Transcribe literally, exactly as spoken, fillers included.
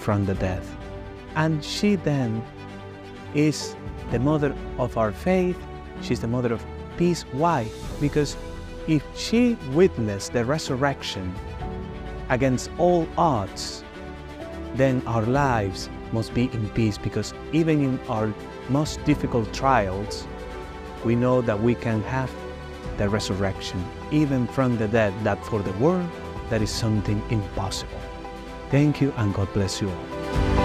from the death. And she then is the mother of our faith. She's the mother of peace. Why? Because if she witnessed the resurrection against all odds, then our lives must be in peace, because even in our most difficult trials, we know that we can have the resurrection, even from the dead, that for the world, that is something impossible. Thank you, and God bless you all.